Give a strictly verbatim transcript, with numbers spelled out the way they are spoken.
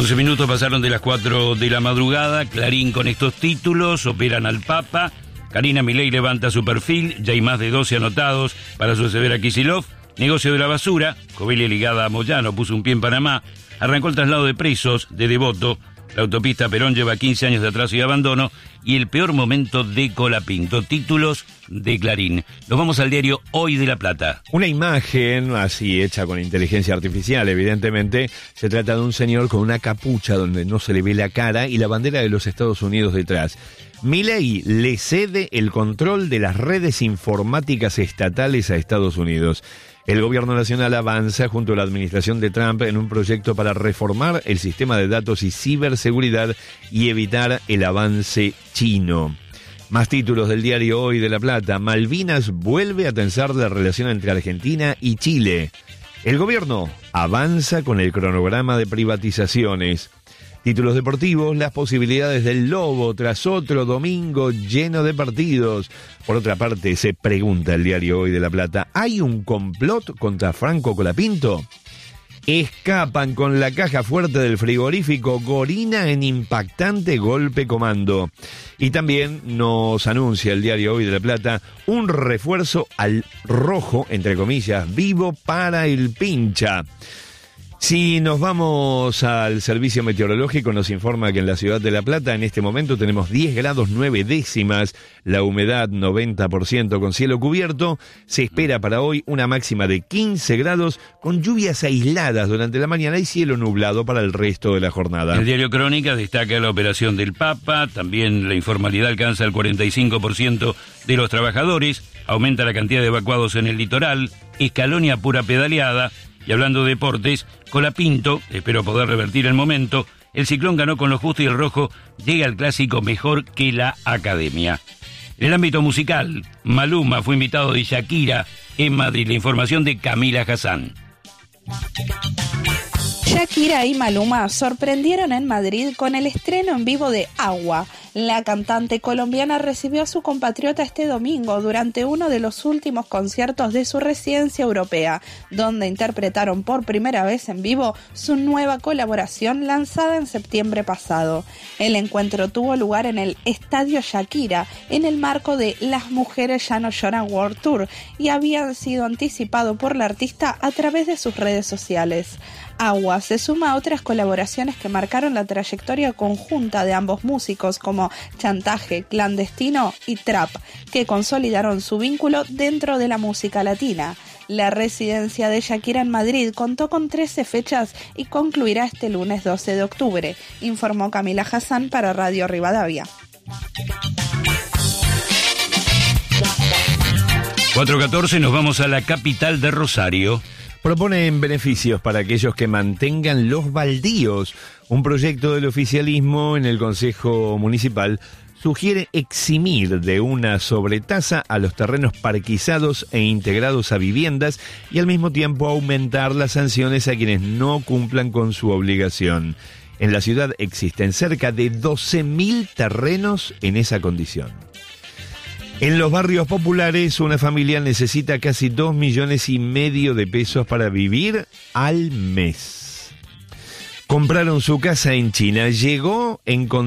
once minutos pasaron de las cuatro de la madrugada. Clarín con estos títulos: operan al Papa. Karina Milei levanta su perfil. Ya hay más de doce anotados para suceder a Kicillof. Negocio de la basura. Covelia ligada a Moyano puso un pie en Panamá. Arrancó el traslado de presos de Devoto. La autopista Perón lleva quince años de atraso y abandono. Y el peor momento de Colapinto. Títulos de Clarín. Nos vamos al diario Hoy de La Plata. Una imagen así hecha con inteligencia artificial, evidentemente. Se trata de un señor con una capucha donde no se le ve la cara y la bandera de los Estados Unidos detrás. Milei le cede el control de las redes informáticas estatales a Estados Unidos. El gobierno nacional avanza junto a la administración de Trump en un proyecto para reformar el sistema de datos y ciberseguridad y evitar el avance chino. Más títulos del diario Hoy de La Plata. Malvinas vuelve a tensar la relación entre Argentina y Chile. El gobierno avanza con el cronograma de privatizaciones. Títulos deportivos, las posibilidades del Lobo tras otro domingo lleno de partidos. Por otra parte, se pregunta el diario Hoy de La Plata, ¿hay un complot contra Franco Colapinto? Escapan con la caja fuerte del frigorífico Gorina en impactante golpe comando. Y también nos anuncia el diario Hoy de La Plata un refuerzo al rojo, entre comillas, vivo para el Pincha. Si nos vamos al servicio meteorológico, nos informa que en la ciudad de La Plata en este momento tenemos diez grados nueve décimas, la humedad noventa por ciento con cielo cubierto. Se espera para hoy una máxima de quince grados con lluvias aisladas durante la mañana y cielo nublado para el resto de la jornada. El diario Crónica destaca la operación del Papa, también la informalidad alcanza el cuarenta y cinco por ciento de los trabajadores, aumenta la cantidad de evacuados en el litoral, Escalonia pura pedaleada. Y hablando de deportes, Colapinto, espero poder revertir el momento, el Ciclón ganó con lo justo y el rojo llega al clásico mejor que la Academia. En el ámbito musical, Maluma fue invitado de Shakira en Madrid. La información de Camila Hassan. Shakira y Maluma sorprendieron en Madrid con el estreno en vivo de Agua. La cantante colombiana recibió a su compatriota este domingo durante uno de los últimos conciertos de su residencia europea, donde interpretaron por primera vez en vivo su nueva colaboración lanzada en septiembre pasado. El encuentro tuvo lugar en el Estadio Shakira, en el marco de Las Mujeres Ya No Lloran World Tour, y había sido anticipado por la artista a través de sus redes sociales. Agua se suma a otras colaboraciones que marcaron la trayectoria conjunta de ambos músicos como Chantaje, Clandestino y Trap, que consolidaron su vínculo dentro de la música latina. La residencia de Shakira en Madrid contó con trece fechas y concluirá este lunes doce de octubre, informó Camila Hassan para Radio Rivadavia. cuatro catorce, nos vamos a la capital de Rosario. Proponen beneficios para aquellos que mantengan los baldíos. Un proyecto del oficialismo en el Consejo Municipal sugiere eximir de una sobretasa a los terrenos parquizados e integrados a viviendas y al mismo tiempo aumentar las sanciones a quienes no cumplan con su obligación. En la ciudad existen cerca de doce mil terrenos en esa condición. En los barrios populares, una familia necesita casi dos millones y medio de pesos para vivir al mes. Compraron su casa en China, llegó en